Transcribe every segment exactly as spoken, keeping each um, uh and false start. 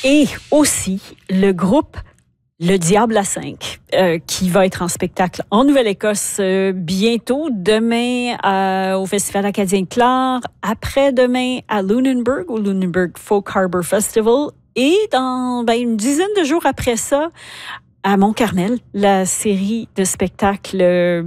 Et aussi, le groupe Le Diable à cinq, euh, qui va être en spectacle en Nouvelle-Écosse euh, bientôt, demain euh, au Festival acadien de Clare, après-demain à Lunenburg, au Lunenburg Folk Harbor Festival, et dans ben, une dizaine de jours après ça, à Mont-Carmel, la série de spectacles euh,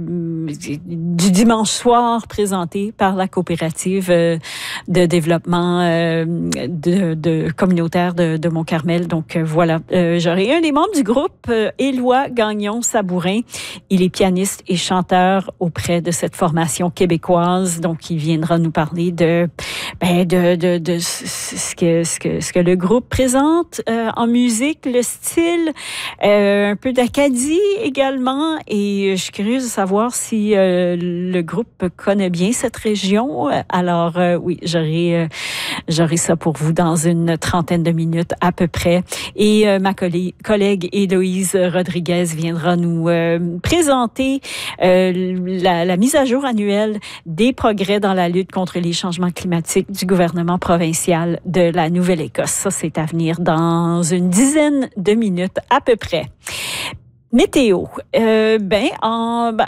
du dimanche soir présentée par la coopérative euh, de développement euh, de, de communautaire de, de Mont-Carmel. Donc euh, voilà, euh, j'aurai un des membres du groupe, euh, Éloi Gagnon-Sabourin. Il est pianiste et chanteur auprès de cette formation québécoise. Donc il viendra nous parler de ben, de, de, de ce que ce que ce que le groupe présente euh, en musique, le style. Euh, un peu d'Acadie également, et je suis curieuse de savoir si euh, le groupe connaît bien cette région. Alors euh, oui, j'aurai, euh, j'aurai ça pour vous dans une trentaine de minutes à peu près. Et euh, ma collègue, collègue Héloïse Rodriguez viendra nous euh, présenter euh, la, la mise à jour annuelle des progrès dans la lutte contre les changements climatiques du gouvernement provincial de la Nouvelle-Écosse. Ça, c'est à venir dans une dizaine de minutes à peu près. Météo, euh, ben, en, ben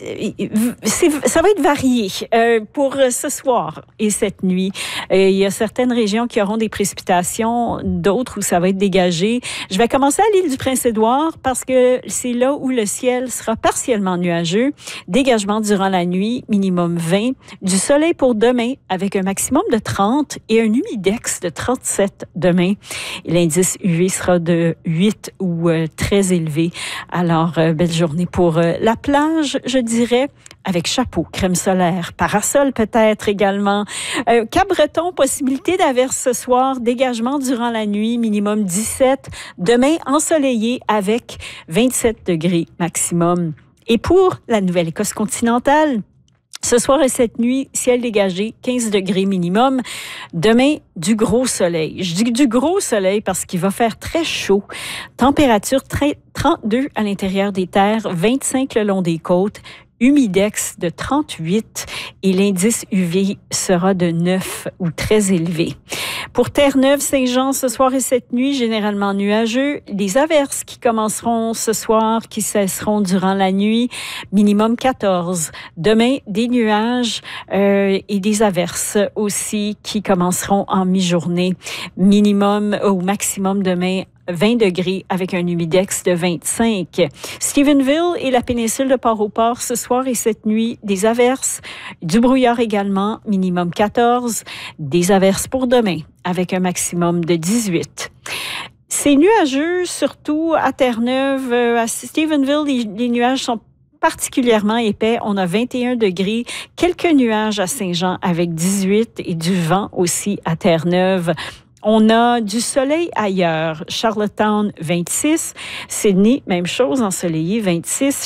c'est, ça va être varié euh, pour ce soir et cette nuit. Euh, il y a certaines régions qui auront des précipitations, d'autres où ça va être dégagé. Je vais commencer à l'île du Prince-Édouard parce que c'est là où le ciel sera partiellement nuageux. Dégagement durant la nuit, minimum vingt. Du soleil pour demain avec un maximum de trente et un humidex de trente-sept demain. Et l'indice U V sera de huit ou euh, très élevé. Alors, euh, belle journée pour euh, la plage, je dirais, avec chapeau, crème solaire, parasol peut-être également. Euh, Cap-Breton, possibilité d'averse ce soir, dégagement durant la nuit, minimum dix-sept. Demain, ensoleillé avec vingt-sept degrés maximum. Et pour la Nouvelle-Écosse continentale, ce soir et cette nuit, ciel dégagé, quinze degrés minimum. Demain, du gros soleil. Je dis du gros soleil parce qu'il va faire très chaud. Température trente-deux à l'intérieur des terres, vingt-cinq le long des côtes. Humidex de trente-huit et l'indice U V sera de neuf ou très élevé. Pour Terre-Neuve-Saint-Jean, ce soir et cette nuit, généralement nuageux. Les averses qui commenceront ce soir, qui cesseront durant la nuit, minimum quatorze. Demain, des nuages euh, et des averses aussi qui commenceront en mi-journée. Minimum ou maximum demain, vingt degrés avec un humidex de vingt-cinq. Stephenville et la péninsule de Port-au-Port ce soir et cette nuit, des averses, du brouillard également, minimum quatorze, des averses pour demain avec un maximum de dix-huit. C'est nuageux, surtout à Terre-Neuve, à Stephenville, les, les nuages sont particulièrement épais. On a vingt et un degrés, quelques nuages à Saint-Jean avec dix-huit et du vent aussi à Terre-Neuve. On a du soleil ailleurs. Charlottetown, vingt-six. Sydney, même chose, ensoleillé, vingt-six.